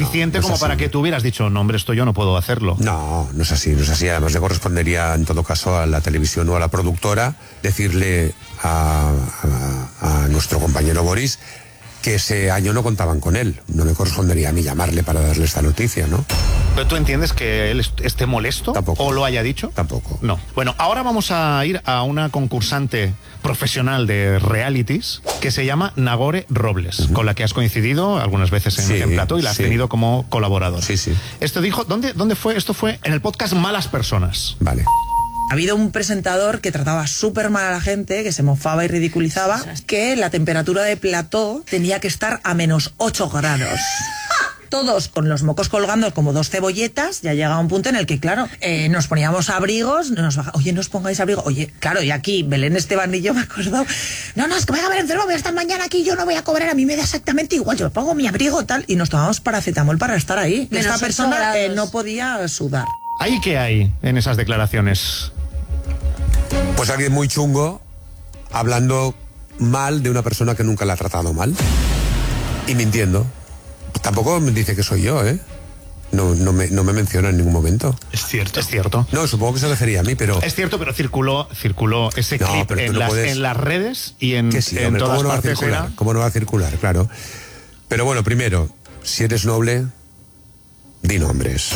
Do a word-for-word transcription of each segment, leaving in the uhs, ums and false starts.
suficiente no, no como es para que tú hubieras dicho, no, hombre, esto yo no puedo hacerlo. No, no es así, no es así. Además le correspondería en todo caso a la televisión o a la productora decirle a, a, a nuestro compañero Boris que ese año no contaban con él. No me correspondería a mí llamarle para darle esta noticia, ¿no? ¿Pero tú entiendes que él est- esté molesto? Tampoco. ¿O lo haya dicho? Tampoco. No. Bueno, ahora vamos a ir a una concursante profesional de realities que se llama Nagore Robles, uh-huh. con la que has coincidido algunas veces en, sí, en plató y la has sí. tenido como colaboradora. Sí, sí. Esto dijo, ¿dónde, ¿dónde fue? Esto fue en el podcast Malas Personas. Vale. Ha habido un presentador que trataba súper mal a la gente, que se mofaba y ridiculizaba, que la temperatura de plató tenía que estar a menos ocho grados. Todos con los mocos colgando como dos cebolletas, ya llega un punto en el que, claro, eh, nos poníamos abrigos, nos baja, oye, no os pongáis abrigo, oye, claro, y aquí Belén Esteban y yo me acuerdo, no, no, es que voy a haber enfermo, voy a estar mañana aquí, yo no voy a cobrar, a mí me da exactamente igual, yo me pongo mi abrigo tal, y nos tomamos paracetamol para estar ahí. Menos Esta persona eh, grados. no podía sudar. ¿Ahí qué hay en esas declaraciones? Pues alguien muy chungo hablando mal de una persona que nunca la ha tratado mal y mintiendo. Tampoco me dice que soy yo, ¿eh? No, no, me, no me menciona en ningún momento. Es cierto. Es cierto. No, supongo que se refería a mí, pero... Es cierto, pero circuló, circuló ese No, clip pero tú en, no las, puedes- en las redes y en, Que sí, en hombre, todas ¿cómo no va a partes circular? era... ¿Cómo no va a circular? Claro. Pero bueno, primero, si eres noble, di nombres.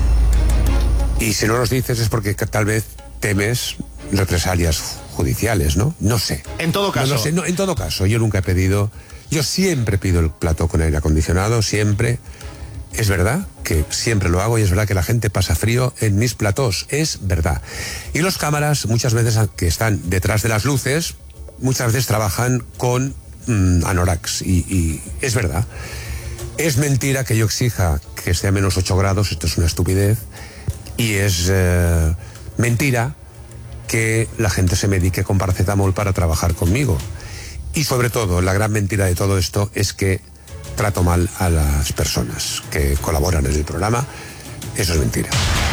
Y si no los dices es porque tal vez temes represalias judiciales, ¿no? No sé. En todo caso. No, no sé, no, en todo caso, yo nunca he pedido... Yo siempre pido el plató con aire acondicionado, siempre. Es verdad que siempre lo hago y es verdad que la gente pasa frío en mis platós, es verdad. Y los cámaras, muchas veces que están detrás de las luces, muchas veces trabajan con mmm, anoraks y, y es verdad. Es mentira que yo exija que esté a menos ocho grados, esto es una estupidez, y es eh, mentira que la gente se medique con paracetamol para trabajar conmigo. Y sobre todo, la gran mentira de todo esto es que trato mal a las personas que colaboran en el programa. Eso es mentira.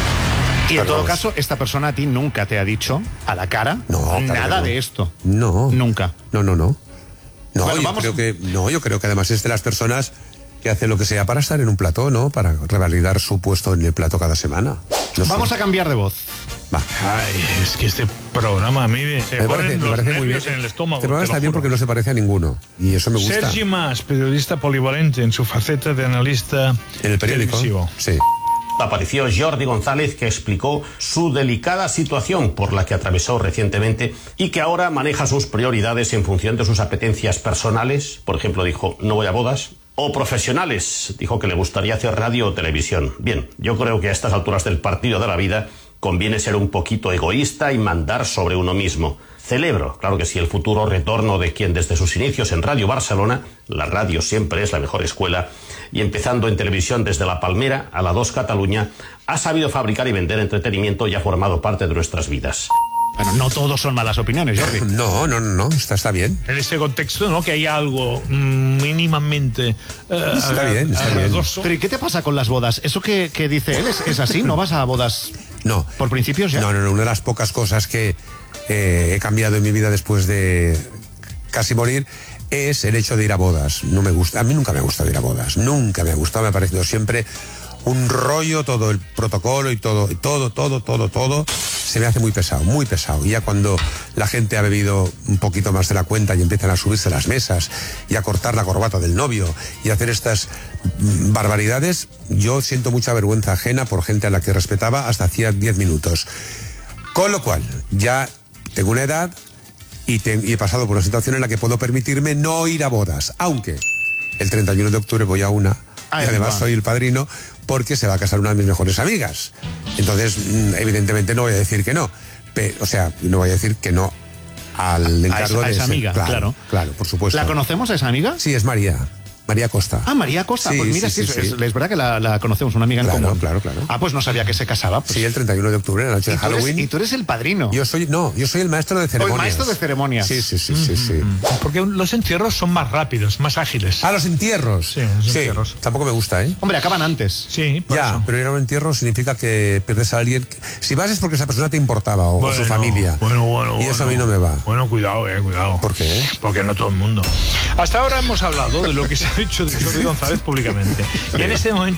Y en Pero todo vamos. caso, esta persona a ti nunca te ha dicho a la cara No, claro nada que no. de esto. No. Nunca. No, no, no. No, Bueno, yo vamos- creo que, no, yo creo que además es de las personas que hacen lo que sea para estar en un plató, ¿no? Para revalidar su puesto en el plató cada semana. No sé. Vamos a cambiar de voz. Va. Ay, es que este programa a mí me, Me parece, ponen me los parece muy bien. nervios en el estómago. Este programa te lo está bien juro. porque no se parece a ninguno. Y eso me gusta. Sergi Mas, periodista polivalente en su faceta de analista En el periódico. televisivo. Sí. Apareció Jordi González, que explicó su delicada situación por la que atravesó recientemente y que ahora maneja sus prioridades en función de sus apetencias personales. Por ejemplo, dijo, no voy a bodas. O profesionales, dijo que le gustaría hacer radio o televisión. Bien, yo creo que a estas alturas del partido de la vida conviene ser un poquito egoísta y mandar sobre uno mismo. Celebro, claro que sí, el futuro retorno de quien desde sus inicios en Radio Barcelona, la radio siempre es la mejor escuela, y empezando en televisión desde La Palmera a la dos Cataluña, ha sabido fabricar y vender entretenimiento y ha formado parte de nuestras vidas. Bueno, no todos son malas opiniones, Jordi. No, no, no, no, está, está bien. En ese contexto, ¿no? Que hay algo mm, mínimamente eh, Está bien, está bien. agradadoso. Pero ¿y qué te pasa con las bodas? ¿Eso que, que dice él es, es así? ¿No vas a bodas No. por principios ya? No, no, no, una de las pocas cosas que eh, he cambiado en mi vida después de casi morir es el hecho de ir a bodas. No me gusta, a mí nunca me ha gustado ir a bodas, nunca me ha gustado, me ha parecido siempre un rollo, todo el protocolo y todo, y todo, todo, todo, todo, se me hace muy pesado, muy pesado. Y ya cuando la gente ha bebido un poquito más de la cuenta y empiezan a subirse a las mesas y a cortar la corbata del novio y a hacer estas mm, barbaridades, yo siento mucha vergüenza ajena por gente a la que respetaba hasta hacía diez minutos. Con lo cual, ya tengo una edad y, te, y he pasado por una situación en la que puedo permitirme no ir a bodas, aunque el treinta y uno de octubre voy a una Ahí y además va. soy el padrino porque se va a casar una de mis mejores amigas. Entonces, mm, evidentemente no voy a decir que no. Pe- o sea, no voy a decir que no al encargo a esa, a de esa ese- amiga, claro. Claro, por supuesto. ¿La conocemos a esa amiga? Sí, es María. María Costa. Ah, María Costa. Sí, Pues mira, sí, sí, sí, es, sí. es verdad que la, la conocemos, una amiga en Claro, común. claro, claro. Ah, pues no sabía que se casaba. Pues. Sí, el treinta y uno de octubre, la noche y, de tú eres, Halloween. y tú eres el padrino. Yo soy, no, yo soy el maestro de ceremonias. maestro de ceremonias. Sí, sí, sí, sí, sí. Porque los entierros son más rápidos, más ágiles. Ah, los entierros. Sí, los entierros. Tampoco me gusta, ¿eh? Hombre, acaban antes. Sí, por Ya, eso. pero ir a un entierro significa que pierdes a alguien. Si vas es porque esa persona te importaba o, o su familia. Bueno, bueno, Y eso a mí bueno. no me va. Bueno, cuidado, eh, cuidado. ¿Por qué? Porque no todo el mundo. Hasta ahora hemos hablado de lo que se ha dicho de Jordi González públicamente. Y en este momento